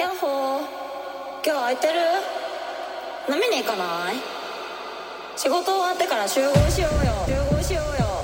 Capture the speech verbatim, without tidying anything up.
ヤッホー、今日空いてる？飲みに行かない？仕事終わってから集合しようよ集合しようよ